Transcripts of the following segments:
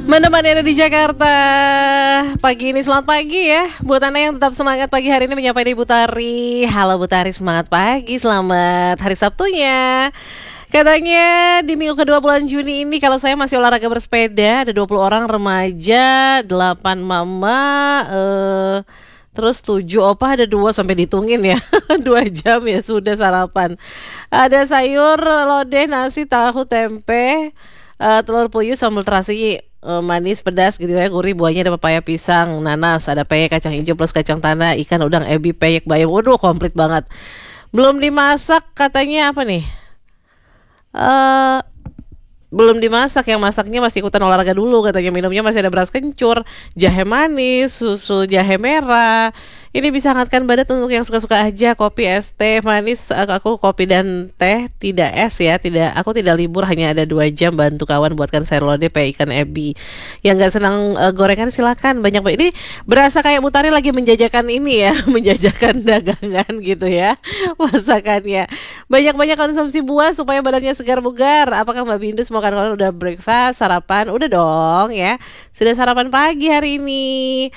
Menemani Anda di Jakarta pagi ini, selamat pagi ya buat Anda yang tetap semangat pagi hari ini menyapa Ibu Tari. Halo Bu Tari, semangat pagi, selamat hari Sabtunya. Katanya di minggu kedua bulan Juni ini kalau saya masih olahraga bersepeda, ada 20 orang remaja, 8 mama, terus 7 opa, ada 2 sampai dihitungin ya 2 jam ya sudah sarapan. Ada sayur, lodeh, nasi, tahu, tempe, telur puyuh, sambal terasi, manis, pedas gitu ya, gurih, buahnya ada pepaya, pisang, nanas, ada peyek, kacang hijau plus kacang tanah, ikan, udang, ebi, peyek, bayam. Waduh, komplit banget. Belum dimasak katanya apa nih? eh Belum dimasak, yang masaknya masih ikutan olahraga dulu katanya. Minumnya masih ada beras kencur, jahe manis, susu jahe merah. Ini bisa hangatkan badan untuk yang suka-suka aja. Kopi, es, teh manis. Aku kopi dan teh, tidak es ya. Aku tidak libur, hanya ada 2 jam. Bantu kawan buatkan sayur lodeh, ikan ebi. Yang nggak senang gorengan silakan. Banyak ini berasa kayak Mutari lagi menjajakan ini ya, menjajakan dagangan gitu ya, masakannya. Banyak-banyak konsumsi buah supaya badannya segar bugar. Apakah Mbak Bindus mau kan udah breakfast, sarapan? Udah dong ya. Sudah sarapan pagi hari ini.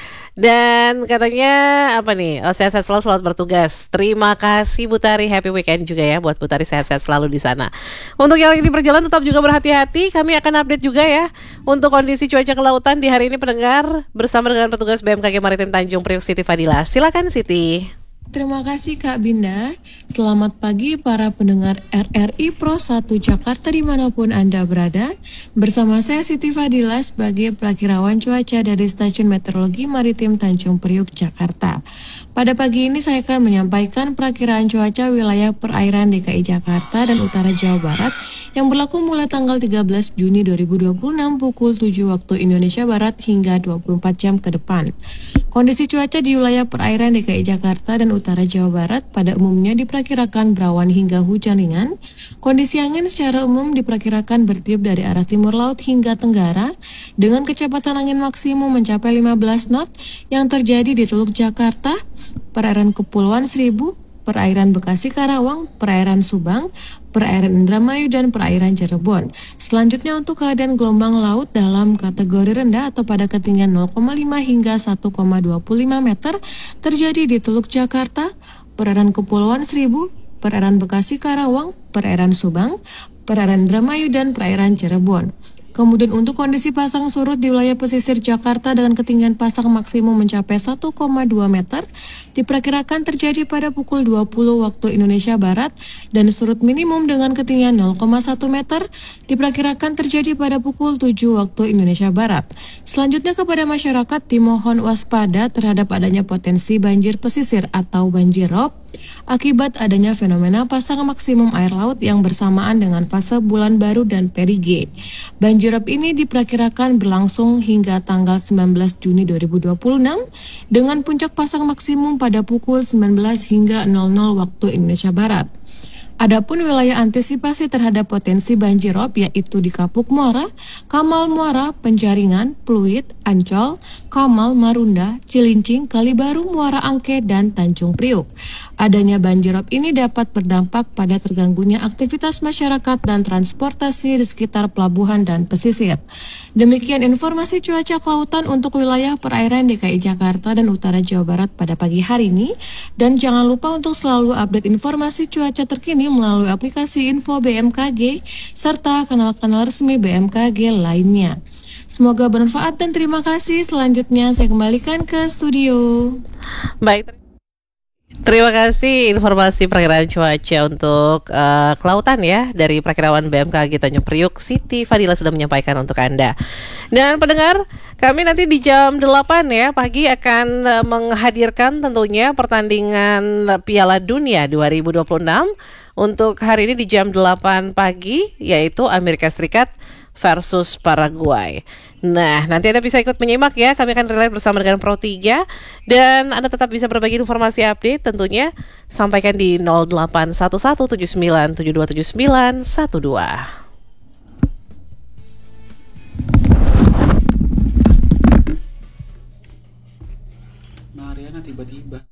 Dan katanya apa nih? Oh, sehat-sehat selalu, selamat bertugas. Terima kasih Bu Tari, happy weekend juga ya buat Bu Tari, sehat-sehat selalu di sana. Untuk yang lagi di perjalanan tetap juga berhati-hati. Kami akan update juga ya untuk kondisi cuaca kelautan di hari ini pendengar bersama dengan petugas BMKG Maritim Tanjung Priok, Siti Fadila. Silakan Siti. Terima kasih Kak Binda. Selamat pagi para pendengar RRI Pro 1 Jakarta dimanapun Anda berada. Bersama saya Siti Fadila sebagai perakirawan cuaca dari Stasiun Meteorologi Maritim Tanjung Priok, Jakarta. Pada pagi ini saya akan menyampaikan perakiraan cuaca wilayah perairan DKI Jakarta dan utara Jawa Barat yang berlaku mulai tanggal 13 Juni 2026 pukul 7 waktu Indonesia Barat hingga 24 jam ke depan. Kondisi cuaca di wilayah perairan DKI Jakarta dan utara Jawa Barat pada umumnya diperkirakan berawan hingga hujan ringan. Kondisi angin secara umum diperkirakan bertiup dari arah timur laut hingga tenggara dengan kecepatan angin maksimum mencapai 15 knot yang terjadi di Teluk Jakarta, perairan Kepulauan Seribu, perairan Bekasi Karawang, perairan Subang, perairan Indramayu, dan perairan Cirebon. Selanjutnya untuk keadaan gelombang laut dalam kategori rendah atau pada ketinggian 0,5 hingga 1,25 meter terjadi di Teluk Jakarta, perairan Kepulauan Seribu, perairan Bekasi Karawang, perairan Subang, perairan Indramayu, dan perairan Cirebon. Kemudian untuk kondisi pasang surut di wilayah pesisir Jakarta dengan ketinggian pasang maksimum mencapai 1,2 meter diperkirakan terjadi pada pukul 20 waktu Indonesia Barat dan surut minimum dengan ketinggian 0,1 meter diperkirakan terjadi pada pukul 7 waktu Indonesia Barat. Selanjutnya kepada masyarakat dimohon waspada terhadap adanya potensi banjir pesisir atau banjir rob akibat adanya fenomena pasang maksimum air laut yang bersamaan dengan fase bulan baru dan perige. Banjirop ini diperkirakan berlangsung hingga tanggal 19 Juni 2026 dengan puncak pasang maksimum pada pukul 19 hingga 00 waktu Indonesia Barat. Adapun wilayah antisipasi terhadap potensi banjirop yaitu di Kapuk Muara, Kamal Muara, Penjaringan, Pluit, Ancol, Kamal, Marunda, Cilincing, Kalibaru, Muara Angke, dan Tanjung Priuk. Adanya banjirop ini dapat berdampak pada terganggunya aktivitas masyarakat dan transportasi di sekitar pelabuhan dan pesisir. Demikian informasi cuaca kelautan untuk wilayah perairan DKI Jakarta dan utara Jawa Barat pada pagi hari ini. Dan jangan lupa untuk selalu update informasi cuaca terkini melalui aplikasi Info BMKG serta kanal-kanal resmi BMKG lainnya. Semoga bermanfaat dan terima kasih. Selanjutnya saya kembalikan ke studio. Baik, terima kasih informasi perakiraan cuaca untuk kelautan ya dari perakirawan BMKG Tanjung Priok, Siti Fadila sudah menyampaikan untuk Anda. Dan pendengar, kami nanti di jam 8 ya pagi akan menghadirkan tentunya pertandingan Piala Dunia 2026 untuk hari ini di jam 8 pagi, yaitu Amerika Serikat versus Paraguay. Nah, nanti Anda bisa ikut menyimak ya. Kami akan relay bersama dengan Pro 3 dan Anda tetap bisa berbagi informasi update tentunya. Sampaikan di 081179727912. Mariana tiba-tiba